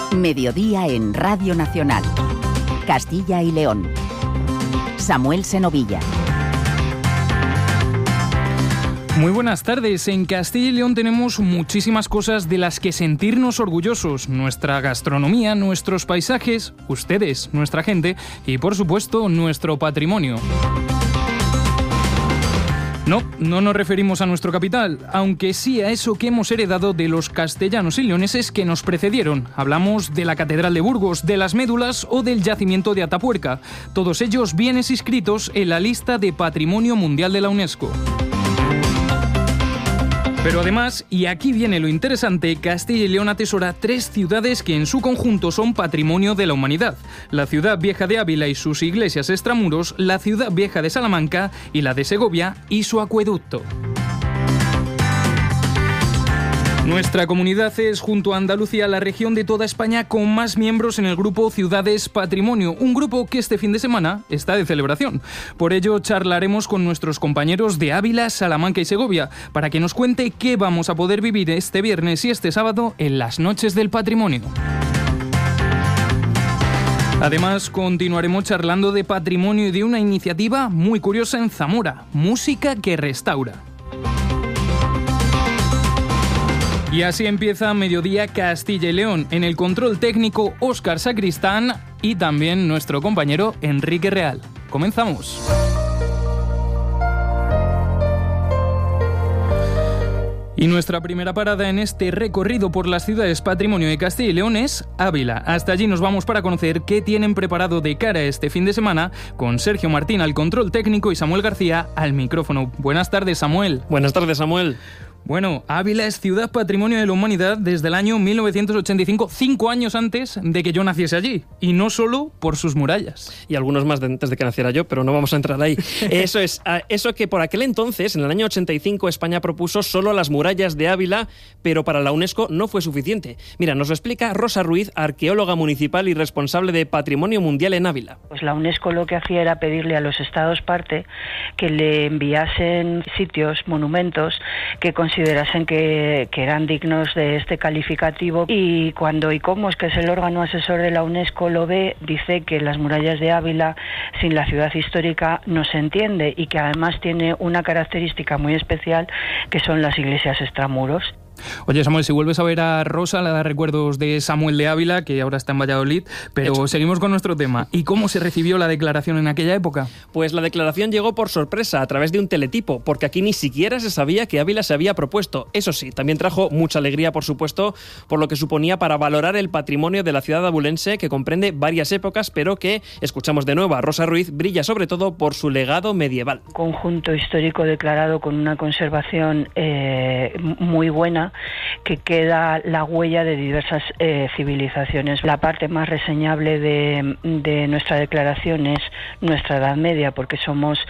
Mediodía en Radio Nacional. Castilla y León. Samuel Senovilla. Muy buenas tardes. En Castilla y León tenemos muchísimas cosas de las que sentirnos orgullosos. Nuestra gastronomía, nuestros paisajes, ustedes, nuestra gente y, por supuesto, nuestro patrimonio. No nos referimos a nuestro capital, aunque sí a eso que hemos heredado de los castellanos y leoneses que nos precedieron. Hablamos de la Catedral de Burgos, de las Médulas o del yacimiento de Atapuerca. Todos ellos bienes inscritos en la lista de Patrimonio Mundial de la UNESCO. Pero además, y aquí viene lo interesante, Castilla y León atesora 3 ciudades que en su conjunto son patrimonio de la humanidad. La ciudad vieja de Ávila y sus iglesias extramuros, la ciudad vieja de Salamanca y la de Segovia y su acueducto. Nuestra comunidad es, junto a Andalucía, la región de toda España con más miembros en el grupo Ciudades Patrimonio, un grupo que este fin de semana está de celebración. Por ello, charlaremos con nuestros compañeros de Ávila, Salamanca y Segovia, para que nos cuente qué vamos a poder vivir este viernes y este sábado en las Noches del Patrimonio. Además, continuaremos charlando de patrimonio y de una iniciativa muy curiosa en Zamora, Música que Restaura. Y así empieza Mediodía Castilla y León. En el control técnico, Óscar Sacristán y también nuestro compañero Enrique Real. Comenzamos. Y nuestra primera parada en este recorrido por las ciudades patrimonio de Castilla y León es Ávila. Hasta allí nos vamos para conocer qué tienen preparado de cara a este fin de semana con Sergio Martín al control técnico y Samuel García al micrófono. Buenas tardes, Samuel. Buenas tardes, Samuel. Bueno, Ávila es Ciudad Patrimonio de la Humanidad desde el año 1985, 5 años antes de que yo naciese allí, y no solo por sus murallas. Y algunos más antes de que naciera yo, pero no vamos a entrar ahí. Eso que por aquel entonces, en el año 85, España propuso solo las murallas de Ávila, pero para la UNESCO no fue suficiente. Mira, nos lo explica Rosa Ruiz, arqueóloga municipal y responsable de Patrimonio Mundial en Ávila. Pues la UNESCO lo que hacía era pedirle a los estados parte que le enviasen sitios, monumentos, que considerasen que eran dignos de este calificativo, y cuando ICOMOS, que es el órgano asesor de la UNESCO, lo ve, dice que las murallas de Ávila sin la ciudad histórica no se entiende, y que además tiene una característica muy especial, que son las iglesias extramuros. Oye, Samuel, si vuelves a ver a Rosa, le da recuerdos de Samuel de Ávila, que ahora está en Valladolid, pero seguimos con nuestro tema. ¿Y cómo se recibió la declaración en aquella época? Pues la declaración llegó por sorpresa, a través de un teletipo, porque aquí ni siquiera se sabía que Ávila se había propuesto. Eso sí, también trajo mucha alegría, por supuesto, por lo que suponía para valorar el patrimonio de la ciudad abulense, que comprende varias épocas, pero que, escuchamos de nuevo a Rosa Ruiz, brilla sobre todo por su legado medieval. Conjunto histórico declarado con una conservación muy buena, que queda la huella de diversas civilizaciones. La parte más reseñable de nuestra declaración es nuestra Edad Media, porque somos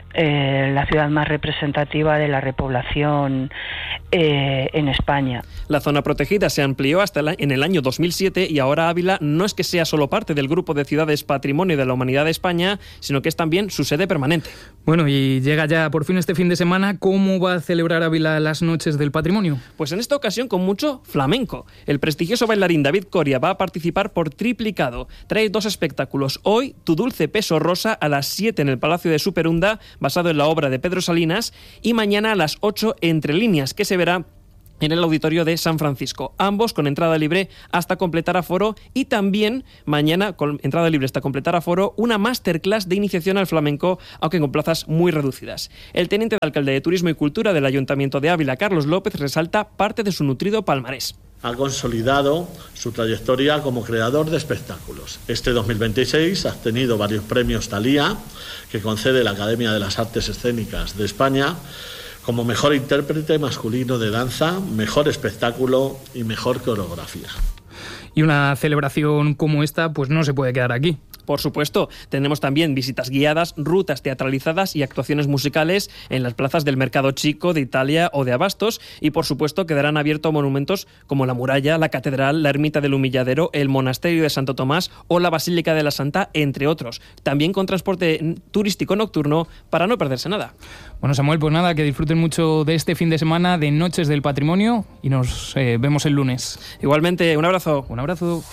la ciudad más representativa de la repoblación en España. La zona protegida se amplió hasta en el año 2007 y ahora Ávila no es que sea solo parte del grupo de ciudades Patrimonio de la Humanidad de España, sino que es también su sede permanente. Bueno, y llega ya por fin este fin de semana. ¿Cómo va a celebrar Ávila las Noches del Patrimonio? Pues en esta ocasión con mucho flamenco. El prestigioso bailarín David Coria va a participar por triplicado. Trae 2 espectáculos. Hoy, Tu dulce peso rosa, a las 7 en el Palacio de Superunda, basado en la obra de Pedro Salinas, y mañana a las 8 Entre líneas, que se verá en el Auditorio de San Francisco. Ambos con entrada libre hasta completar aforo, y también mañana con entrada libre hasta completar aforo una masterclass de iniciación al flamenco, aunque con plazas muy reducidas. El teniente de alcalde de Turismo y Cultura del Ayuntamiento de Ávila, Carlos López, resalta parte de su nutrido palmarés. Ha consolidado su trayectoria como creador de espectáculos. Este 2026 ha obtenido varios premios Thalía, que concede la Academia de las Artes Escénicas de España, como mejor intérprete masculino de danza, mejor espectáculo y mejor coreografía. Y una celebración como esta pues no se puede quedar aquí. Por supuesto, tenemos también visitas guiadas, rutas teatralizadas y actuaciones musicales en las plazas del Mercado Chico, de Italia o de Abastos, y por supuesto quedarán abiertos monumentos como la Muralla, la Catedral, la Ermita del Humilladero, el Monasterio de Santo Tomás o la Basílica de la Santa, entre otros. También con transporte turístico nocturno para no perderse nada. Bueno, Samuel, pues nada, que disfruten mucho de este fin de semana de Noches del Patrimonio y nos vemos el lunes. Igualmente, un abrazo. Un abrazo.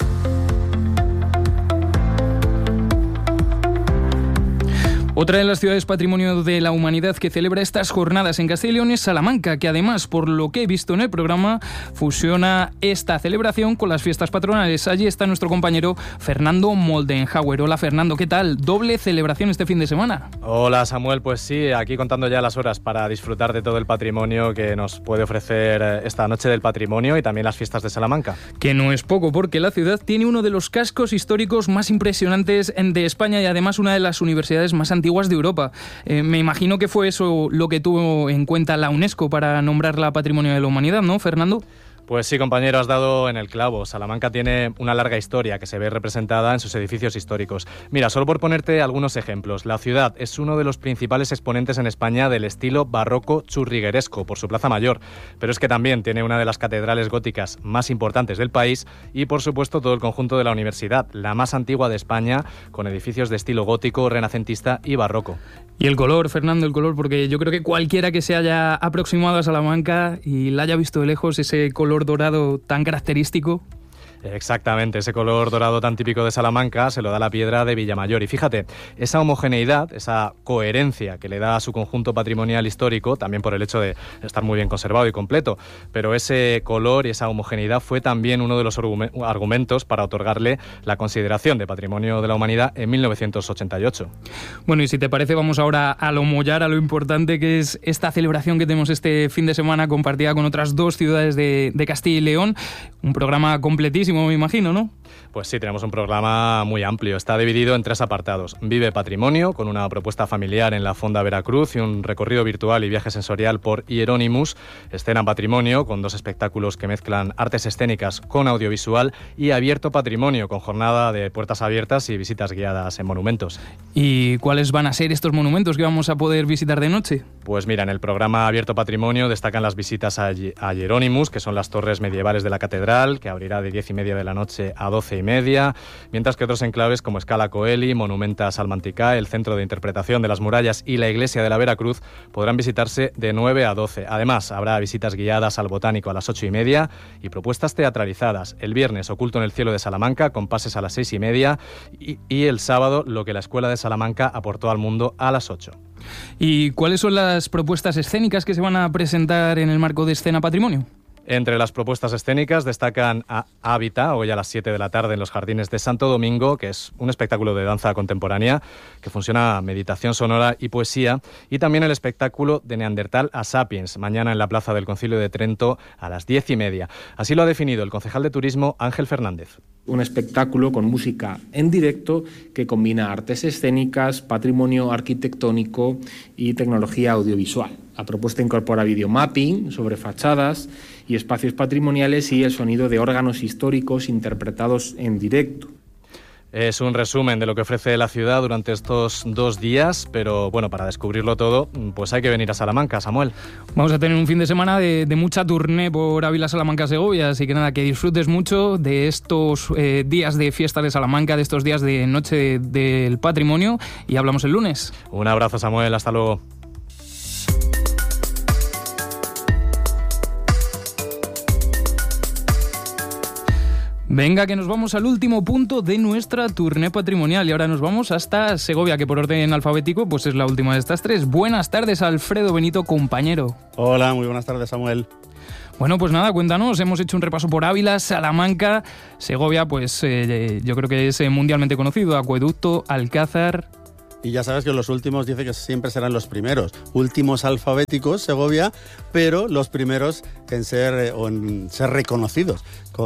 Otra de las ciudades patrimonio de la humanidad que celebra estas jornadas en Castilla y León es Salamanca, que además, por lo que he visto en el programa, fusiona esta celebración con las fiestas patronales. Allí está nuestro compañero Fernando Moldenhauer. Hola Fernando, ¿qué tal? ¿Doble celebración este fin de semana? Hola Samuel, pues sí, aquí contando ya las horas para disfrutar de todo el patrimonio que nos puede ofrecer esta Noche del Patrimonio y también las fiestas de Salamanca. Que no es poco, porque la ciudad tiene uno de los cascos históricos más impresionantes de España y además una de las universidades más antiguas de Europa. Me imagino que fue eso lo que tuvo en cuenta la UNESCO para nombrarla Patrimonio de la Humanidad, ¿no, Fernando? Pues sí, compañero, has dado en el clavo. Salamanca tiene una larga historia que se ve representada en sus edificios históricos. Mira, solo por ponerte algunos ejemplos, la ciudad es uno de los principales exponentes en España del estilo barroco churrigueresco por su Plaza Mayor, pero es que también tiene una de las catedrales góticas más importantes del país y, por supuesto, todo el conjunto de la universidad, la más antigua de España, con edificios de estilo gótico, renacentista y barroco. Y el color, Fernando, el color, porque yo creo que cualquiera que se haya aproximado a Salamanca y la haya visto de lejos, ese color dorado tan característico. Exactamente, ese color dorado tan típico de Salamanca se lo da la piedra de Villamayor. Y fíjate, esa homogeneidad, esa coherencia que le da a su conjunto patrimonial histórico, también por el hecho de estar muy bien conservado y completo, pero ese color y esa homogeneidad fue también uno de los argumentos para otorgarle la consideración de Patrimonio de la Humanidad en 1988. Bueno, y si te parece, vamos ahora a lo mollar, a lo importante que es esta celebración que tenemos este fin de semana compartida con otras dos ciudades de Castilla y León. Un programa completísimo, me imagino, ¿no? Pues sí, tenemos un programa muy amplio. Está dividido en 3 apartados. Vive Patrimonio, con una propuesta familiar en la Fonda Veracruz y un recorrido virtual y viaje sensorial por Hieronymus. Escena Patrimonio, con 2 espectáculos que mezclan artes escénicas con audiovisual. Y Abierto Patrimonio, con jornada de puertas abiertas y visitas guiadas en monumentos. ¿Y cuáles van a ser estos monumentos que vamos a poder visitar de noche? Pues mira, en el programa Abierto Patrimonio destacan las visitas a Hieronymus, que son las torres medievales de la catedral, que abrirá de 10:30 de la noche a 12:30, mientras que otros enclaves como Scala Coeli, Monumenta Salmanticá, el Centro de Interpretación de las Murallas y la Iglesia de la Veracruz podrán visitarse de 9 a 12. Además, habrá visitas guiadas al Botánico a las 8:30 y propuestas teatralizadas. El viernes, Oculto en el Cielo de Salamanca, con pases a las 6:30 y el sábado, Lo que la Escuela de Salamanca aportó al mundo a las 8. ¿Y cuáles son las propuestas escénicas que se van a presentar en el marco de Escena Patrimonio? Entre las propuestas escénicas destacan a Hábita, hoy a las 7 de la tarde en los Jardines de Santo Domingo, que es un espectáculo de danza contemporánea que fusiona meditación sonora y poesía, y también el espectáculo de Neandertal a Sapiens, mañana en la Plaza del Concilio de Trento a las 10:30. Así lo ha definido el concejal de Turismo, Ángel Fernández. Un espectáculo con música en directo que combina artes escénicas, patrimonio arquitectónico y tecnología audiovisual. La propuesta incorpora videomapping sobre fachadas y espacios patrimoniales y el sonido de órganos históricos interpretados en directo. Es un resumen de lo que ofrece la ciudad durante estos 2 días, pero bueno, para descubrirlo todo, pues hay que venir a Salamanca, Samuel. Vamos a tener un fin de semana de mucha tournée por Ávila, Salamanca, Segovia, así que nada, que disfrutes mucho de estos días de fiesta de Salamanca, de estos días de Noche del Patrimonio, y hablamos el lunes. Un abrazo, Samuel, hasta luego. Venga, que nos vamos al último punto de nuestra tournée patrimonial y ahora nos vamos hasta Segovia, que por orden alfabético pues es la última de estas 3. Buenas tardes, Alfredo Benito, compañero. Hola, muy buenas tardes, Samuel. Bueno, pues nada, cuéntanos, hemos hecho un repaso por Ávila, Salamanca, Segovia, pues yo creo que es mundialmente conocido, Acueducto, Alcázar. y ya sabes que los últimos dice que siempre serán los primeros. Últimos alfabéticos, Segovia, pero los primeros en ser reconocidos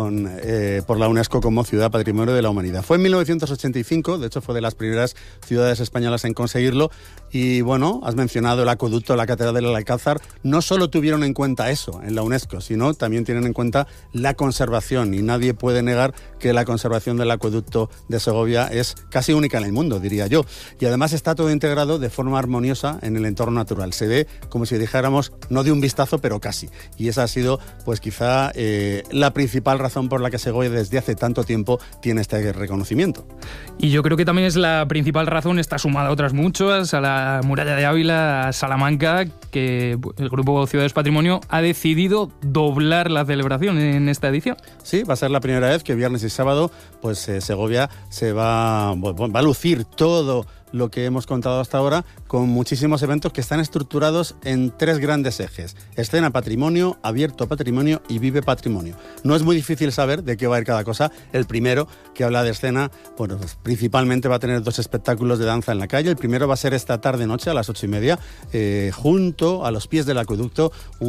por la UNESCO como Ciudad Patrimonio de la Humanidad. Fue en 1985, de hecho fue de las primeras ciudades españolas en conseguirlo, y bueno, has mencionado el acueducto, la Catedral del Alcázar. No solo tuvieron en cuenta eso en la UNESCO, sino también tienen en cuenta la conservación, y nadie puede negar que la conservación del acueducto de Segovia es casi única en el mundo, diría yo, y además está todo integrado de forma armoniosa en el entorno natural. Se ve como si dijéramos, no de un vistazo, pero casi, y esa ha sido pues quizá la principal razón por la que Segovia desde hace tanto tiempo tiene este reconocimiento. Y yo creo que también es la principal razón, está sumada a otras muchas, a la muralla de Ávila, a Salamanca, que el Grupo Ciudades Patrimonio ha decidido doblar la celebración en esta edición. Sí, va a ser la primera vez que viernes y sábado pues Segovia se va a lucir todo lo que hemos contado hasta ahora, con muchísimos eventos que están estructurados en 3 grandes ejes: escena patrimonio, abierto patrimonio y vive patrimonio. No es muy difícil saber de qué va a ir cada cosa. El primero, que habla de escena, bueno, pues principalmente va a tener 2 espectáculos de danza en la calle. El primero va a ser esta tarde-noche a las 8:30, junto a los pies del acueducto,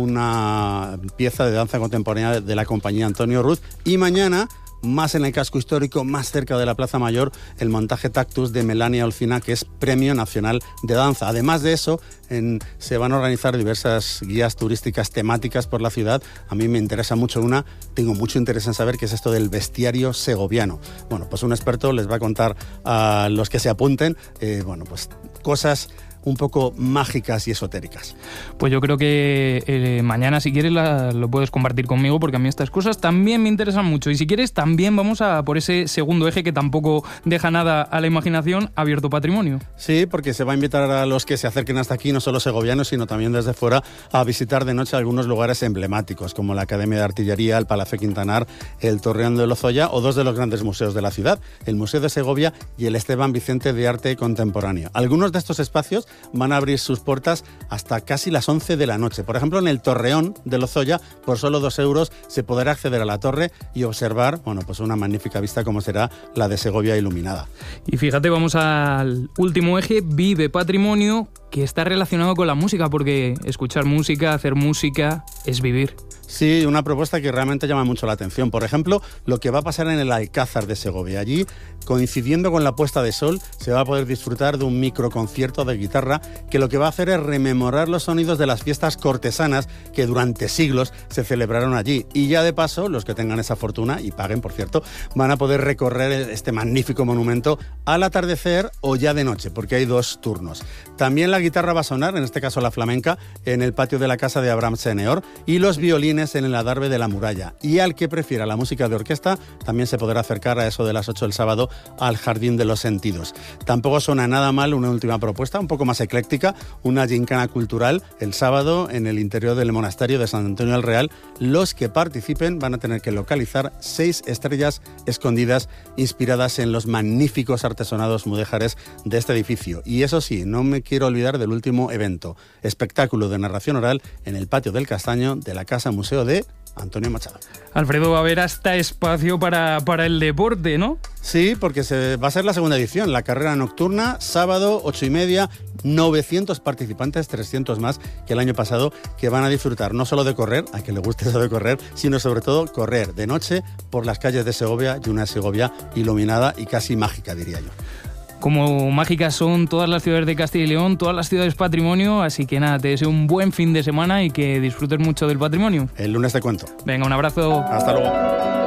una pieza de danza contemporánea de la compañía Antonio Ruz, y mañana, más en el casco histórico, más cerca de la Plaza Mayor, el montaje Tactus de Melania Olcina, que es Premio Nacional de Danza. Además de eso, se van a organizar diversas guías turísticas temáticas por la ciudad. A mí me interesa mucho tengo mucho interés en saber qué es esto del bestiario segoviano. Bueno, pues un experto les va a contar a los que se apunten, pues cosas un poco mágicas y esotéricas. Pues yo creo que mañana, si quieres, lo puedes compartir conmigo, porque a mí estas cosas también me interesan mucho. Y si quieres, también vamos a por ese segundo eje que tampoco deja nada a la imaginación, abierto patrimonio. Sí, porque se va a invitar a los que se acerquen hasta aquí, no solo segovianos, sino también desde fuera, a visitar de noche algunos lugares emblemáticos, como la Academia de Artillería, el Palacio Quintanar, el Torreón de Lozoya, o 2 de los grandes museos de la ciudad, el Museo de Segovia y el Esteban Vicente de Arte Contemporáneo. Algunos de estos espacios van a abrir sus puertas hasta casi las 11 de la noche. Por ejemplo, en el Torreón de Lozoya, por solo 2 euros, se podrá acceder a la torre y observar, pues una magnífica vista como será la de Segovia iluminada. Y fíjate, vamos al último eje, vive patrimonio, que está relacionado con la música, porque escuchar música, hacer música, es vivir. Sí, una propuesta que realmente llama mucho la atención. Por ejemplo, lo que va a pasar en el Alcázar de Segovia. Allí, coincidiendo con la puesta de sol, se va a poder disfrutar de un microconcierto de guitarra que lo que va a hacer es rememorar los sonidos de las fiestas cortesanas que durante siglos se celebraron allí. Y ya de paso, los que tengan esa fortuna, y paguen, por cierto, van a poder recorrer este magnífico monumento al atardecer o ya de noche, porque hay 2 turnos. También la guitarra va a sonar, en este caso la flamenca, en el patio de la casa de Abraham Seneor, y los violines en el adarve de la muralla. Y al que prefiera la música de orquesta, también se podrá acercar a eso de las 8 del sábado al Jardín de los Sentidos. Tampoco suena nada mal una última propuesta, un poco más ecléctica, una gincana cultural el sábado en el interior del monasterio de San Antonio del Real. Los que participen van a tener que localizar 6 estrellas escondidas inspiradas en los magníficos artesonados mudéjares de este edificio. Y eso sí, no me quiero olvidar del último evento, espectáculo de narración oral en el patio del Castaño de la Casa Museo de Antonio Machado. Alfredo, va a haber hasta espacio para el deporte, ¿no? Sí, porque va a ser la segunda edición, la carrera nocturna, sábado, 8:30, 900 participantes, 300 más que el año pasado, que van a disfrutar no solo de correr, a quien le guste eso de correr, sino sobre todo correr de noche por las calles de Segovia, y una Segovia iluminada y casi mágica, diría yo. Como mágicas son todas las ciudades de Castilla y León, todas las ciudades patrimonio, así que nada, te deseo un buen fin de semana y que disfrutes mucho del patrimonio. El lunes te cuento. Venga, un abrazo. Hasta luego.